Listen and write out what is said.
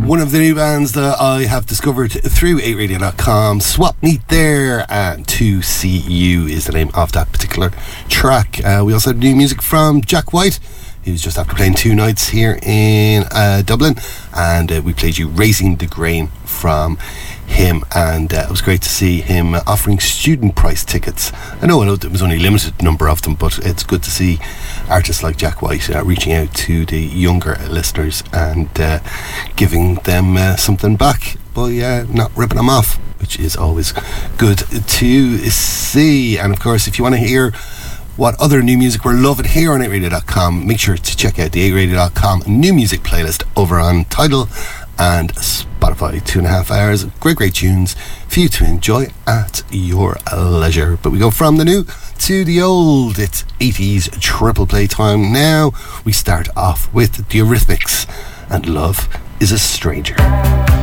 One of the new bands that I have discovered through 8radio.com, Swap Meet There, and To See You is the name of that particular track. We also had new music from Jack White, who's just after playing 2 nights here in Dublin, and we played you Raising the Grain from him, and it was great to see him offering student price tickets. I know there was only a limited number of them, but it's good to see artists like Jack White reaching out to the younger listeners and giving them something back by not ripping them off, which is always good to see. And of course, if you want to hear what other new music we're loving here on 8radio.com, make sure to check out the 8radio.com new music playlist over on Tidal and Spotify. 2.5 hours of great tunes for you to enjoy at your leisure. But we go from the new to the old. It's 80s triple play time now. We start off with the Eurythmics and Love is a Stranger.